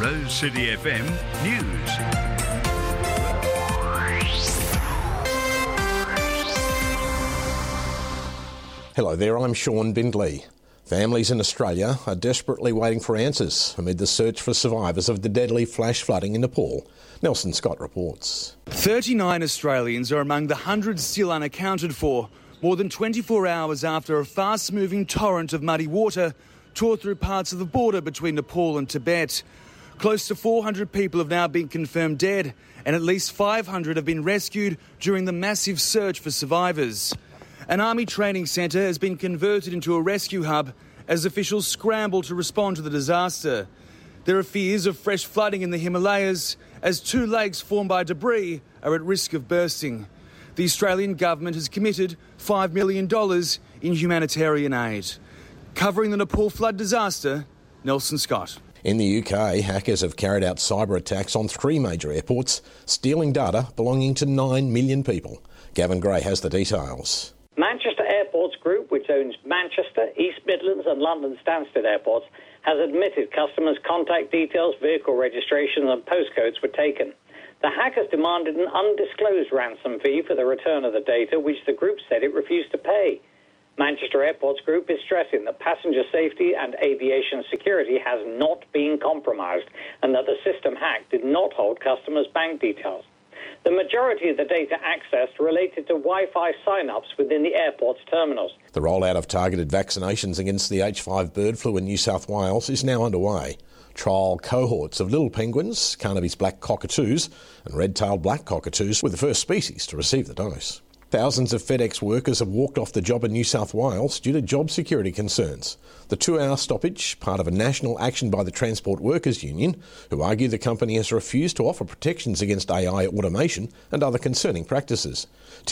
Rose City FM News. Hello there, I'm Sean Bindley. Families in Australia are desperately waiting for answers amid the search for survivors of the deadly flash flooding in Nepal. Nelson Scott reports. 39 Australians are among the hundreds still unaccounted for, more than 24 hours after a fast-moving torrent of muddy water tore through parts of the border between Nepal and Tibet. Close to 400 people have now been confirmed dead, and at least 500 have been rescued during the massive search for survivors. An army training centre has been converted into a rescue hub as officials scramble to respond to the disaster. There are fears of fresh flooding in the Himalayas as two lakes formed by debris are at risk of bursting. The Australian government has committed $5 million in humanitarian aid. Covering the Nepal flood disaster, Nelson Scott. In the UK, hackers have carried out cyber attacks on 3 major airports, stealing data belonging to 9 million people. Gavin Gray has the details. Manchester Airports Group, which owns Manchester, East Midlands and London Stansted airports, has admitted customers' contact details, vehicle registrations and postcodes were taken. The hackers demanded an undisclosed ransom fee for the return of the data, which the group said it refused to pay. Manchester Airports Group is stressing that passenger safety and aviation security has not been compromised and that the system hacked did not hold customers' bank details. The majority of the data accessed related to Wi-Fi sign-ups within the airport's terminals. The rollout of targeted vaccinations against the H5 bird flu in New South Wales is now underway. Trial cohorts of little penguins, Carnaby's black cockatoos and red-tailed black cockatoos were the first species to receive the dose. Thousands of FedEx workers have walked off the job in New South Wales due to job security concerns. The 2-hour stoppage, part of a national action by the Transport Workers Union, who argue the company has refused to offer protections against AI automation and other concerning practices.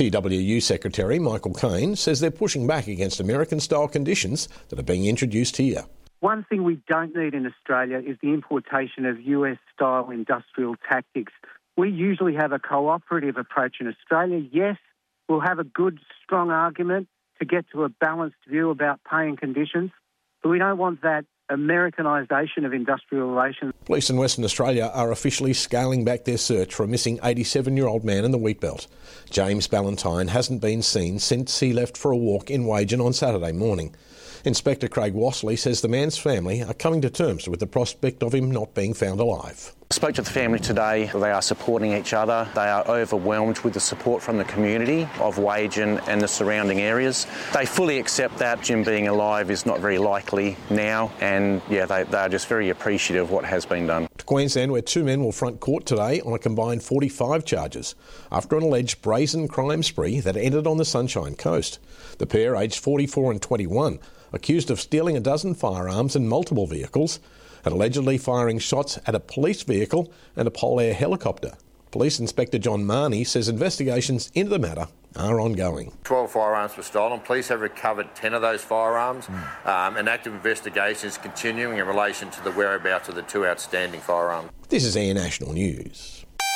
TWU Secretary Michael Caine says they're pushing back against American-style conditions that are being introduced here. One thing we don't need in Australia is the importation of US-style industrial tactics. We usually have a cooperative approach in Australia. Yes, we'll have a good, strong argument to get to a balanced view about pay and conditions, but we don't want that Americanisation of industrial relations. Police in Western Australia are officially scaling back their search for a missing 87-year-old man in the Wheatbelt. James Ballantyne hasn't been seen since he left for a walk in Wagen on Saturday morning. Inspector Craig Wassley says the man's family are coming to terms with the prospect of him not being found alive. I spoke to the family today. They are supporting each other. They are overwhelmed with the support from the community of Wagen and the surrounding areas. They fully accept that Jim being alive is not very likely now, and they are just very appreciative of what has been done. To Queensland, where 2 men will front court today on a combined 45 charges after an alleged brazen crime spree that ended on the Sunshine Coast. The pair, aged 44 and 21, accused of stealing a dozen firearms and multiple vehicles and allegedly firing shots at a police vehicle and a Polair helicopter. Police Inspector John Marnie says investigations into the matter are ongoing. 12 firearms were stolen. Police have recovered 10 of those firearms. An active investigation is continuing in relation to the whereabouts of the 2 outstanding firearms. This is Air National News.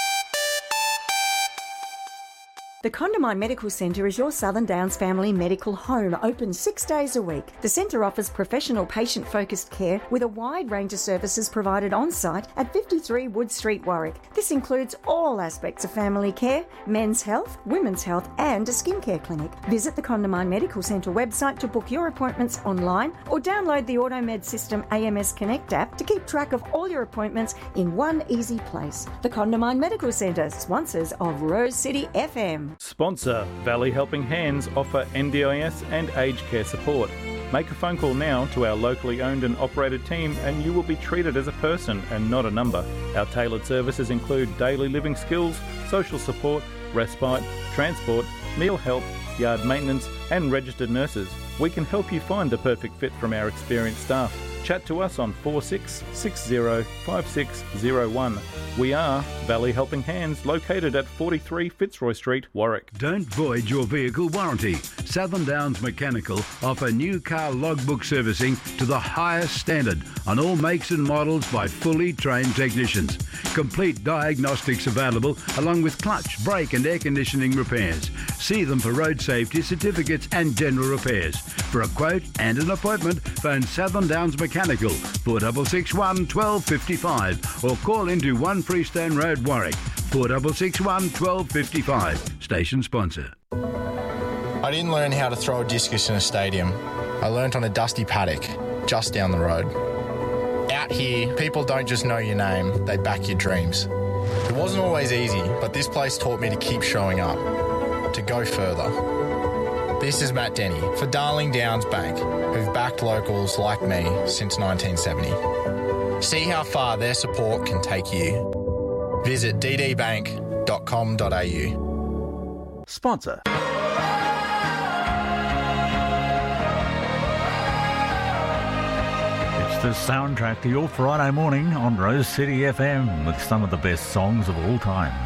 The Condamine Medical Centre is your Southern Downs family medical home, open 6 days a week. The centre offers professional patient-focused care with a wide range of services provided on-site at 53 Wood Street, Warwick. This includes all aspects of family care, men's health, women's health and a skincare clinic. Visit the Condamine Medical Centre website to book your appointments online or download the AutoMed System AMS Connect app to keep track of all your appointments in one easy place. The Condamine Medical Centre, sponsors of Rose City FM. Sponsor Valley Helping Hands offer NDIS and aged care support. Make a phone call now to our locally owned and operated team and you will be treated as a person and not a number. Our tailored services include daily living skills, social support, respite, transport, meal help, yard maintenance and registered nurses. We can help you find the perfect fit from our experienced staff. Chat to us on 46605601. We are Valley Helping Hands, located at 43 Fitzroy Street, Warwick. Don't void your vehicle warranty. Southern Downs Mechanical offer new car logbook servicing to the highest standard on all makes and models by fully trained technicians. Complete diagnostics available along with clutch, brake and air conditioning repairs. See them for road safety certificates and general repairs. For a quote and an appointment, phone Southern Downs Mechanical 4661 1255 or call into 1 Freestone Road, Warwick 4661 1255. Station sponsor. I didn't learn how to throw a discus in a stadium. I learnt on a dusty paddock just down the road. Out here, people don't just know your name, they back your dreams. It wasn't always easy, but this place taught me to keep showing up, to go further. This is Matt Denny for Darling Downs Bank, who've backed locals like me since 1970. See how far their support can take you. Visit ddbank.com.au. Sponsor. The soundtrack to your Friday morning on Rose City FM with some of the best songs of all time.